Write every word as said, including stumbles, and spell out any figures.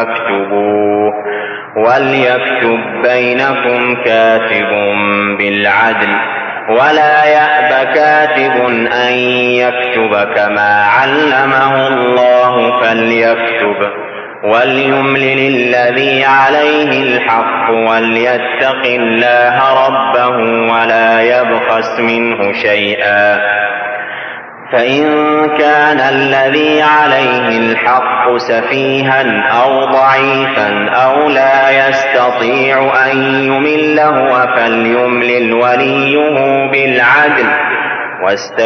فاكتبوه وليكتب بينكم كاتب بالعدل ولا يأب كاتب أن يكتب كما علمه الله فليكتب وليملل الذي عليه الحق وليتق الله ربه ولا يبخس منه شيئا فإن كان الذي عليه الحق سفيها أو ضعيفا أو لا يستطيع أن يمل هو فليملل وليه بالعدل